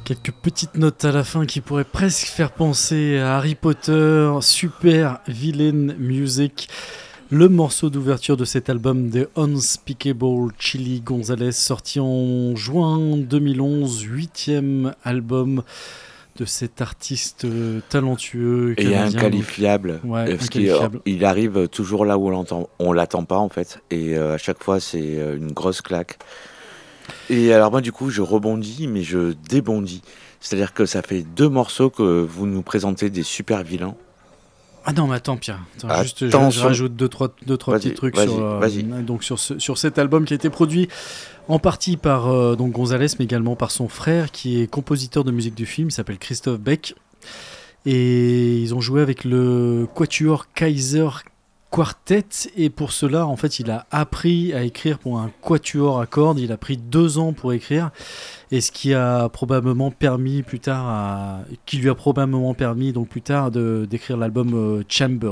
Quelques petites notes à la fin qui pourraient presque faire penser à Harry Potter, Super Villain Music. Le morceau d'ouverture de cet album The Unspeakable Chili Gonzalez, sorti en juin 2011, 8e album de cet artiste talentueux Et canadien. inqualifiable. Ouais, Parce inqualifiable. qu'il arrive toujours là où on l'attend pas en fait. Et à chaque fois, c'est une grosse claque. Et alors moi du coup, je rebondis, mais je débondis. C'est-à-dire que ça fait 2 morceaux que vous nous présentez des super vilains. Ah non, mais attends, Pierre. Attends, juste, je Attention. rajoute deux, trois petits trucs sur cet album qui a été produit en partie par donc Gonzalez, mais également par son frère qui est compositeur de musique du film. Il s'appelle Christophe Beck. Et ils ont joué avec le Quatuor Kaiser Quartet. Et pour cela, en fait, il a appris à écrire pour un quatuor à cordes. Il a pris 2 ans pour écrire. Et ce qui a probablement permis plus tard, qui lui a probablement permis donc plus tard d'écrire l'album Chamber.